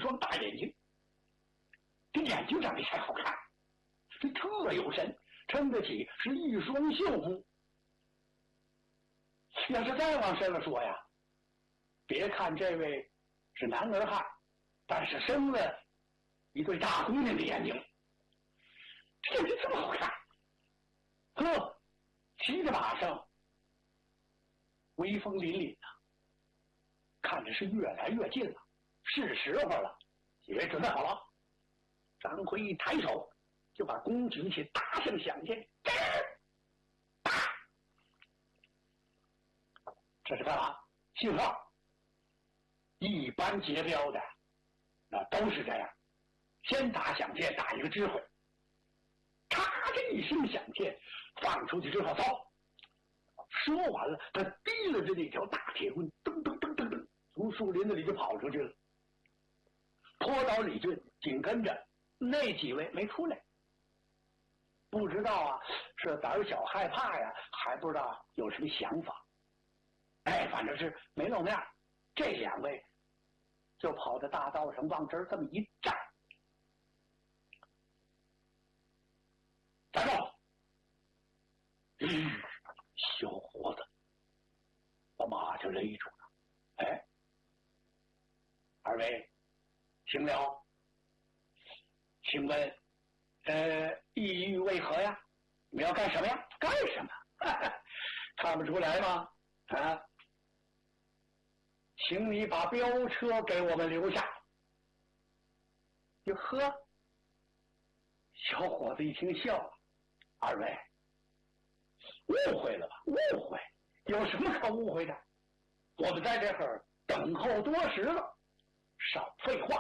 双大眼睛，这眼睛长得才好看，这特有神，称得起是一双秀目。要是再往深了说呀，别看这位是男儿汉，但是生了一对大姑娘的眼睛，这眼睛这么好看。呵，骑着马上威风凛凛的，看着是越来越近了，是时候了。几位准备好了？张奎一抬手就把弓举起，大声响箭，打！这是干嘛？信号。一般结标的那都是这样，先打响箭，打一个知会，咔这一声响箭放出去之后，走。说完了，他提了着那条大铁棍，噔噔噔噔噔，从树林子里就跑出去了。坡岛李俊紧跟着，那几位没出来，不知道啊，是胆小害怕呀，还不知道有什么想法。哎，反正是没露面。这两位就跑到大道上，往这儿这么一站，站住！小伙子把马就勒住了。哎，二位听了，请问意欲为何呀？你们要干什么呀？干什么？看不出来吗？啊，请你把飙车给我们留下。哟呵，小伙子一听笑了，二位误会了吧？误会？有什么可误会的？我们在这儿等候多时了，少废话。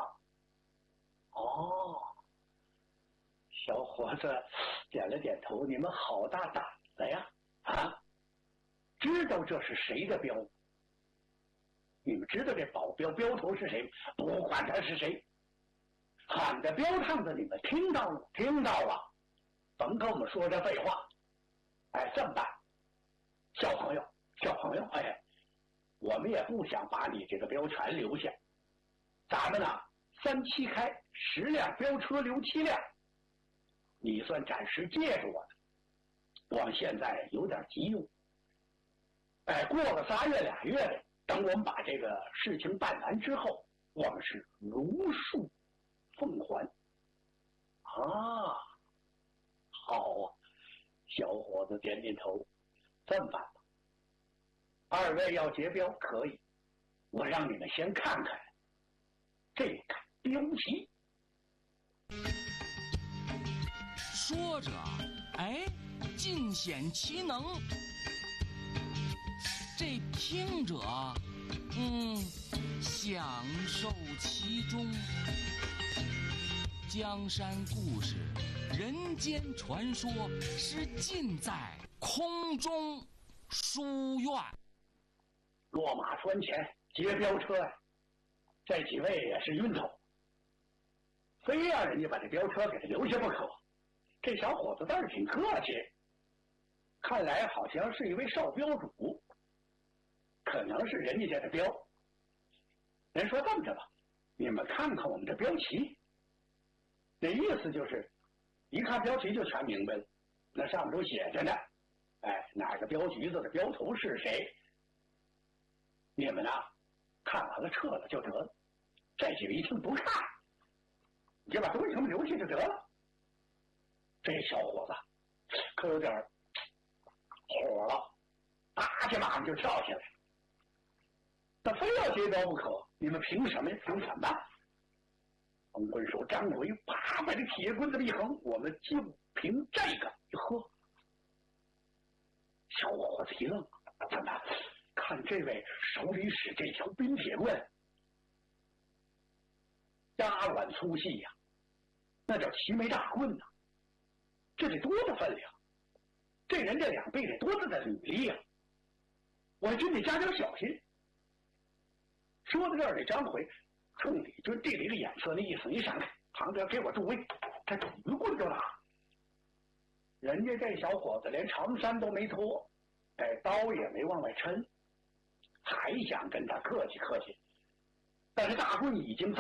哦，小伙子点了点头，你们好大胆子呀！啊，知道这是谁的镖？你们知道这保镖镖头是谁？不管他是谁，喊的镖唱的，你们听到了？听到了，甭跟我们说这废话。哎，这么办，小朋友，哎，我们也不想把你这个镖全留下，咱们呢3期开10辆镖车，留7辆，你算暂时借着我的。我们现在有点急用，哎，过个3月2月的，等我们把这个事情办完之后，我们是如数奉还。啊，好啊！小伙子点点头，这么办吧，二位要结镖可以，我让你们先看看这个镖旗。 说着，哎，尽显其能。这听者，享受其中。江山故事，人间传说，是尽在空中书院。 落马船前结镖车呀，这几位也是晕头，非让人家把这镖车给他留下不可。这小伙子倒是挺客气，看来好像是一位少镖主，可能是人家的镖。人说这么着吧，你们看看我们这镖旗，那意思就是一看镖旗就全明白了，那上面都写着呢，哎，哪个镖局子的镖头是谁，你们呢看完了撤了就得了。这几个一听不看，你就把东西给我们留下就得了。这小伙子可有点火了，打起马上就跳起来，他非要结镖不可，你们凭什么呀？凭什么？横棍手张奎啪把这铁棍子一横，我们就凭这个。呵，小伙子一愣，怎么看这位手里使这条冰铁棍，压软粗细呀，那叫齐眉大棍呐，这得多大分量？这人这2臂得多大的履力呀？我还真得加点小心。说到这儿，这张奎冲李军递了一个眼色，那意思你闪开，旁边给我助威，他一棍就打。人家这小伙子连长衫都没脱，哎，刀也没往外抻，还想跟他客气客气，但是大棍已经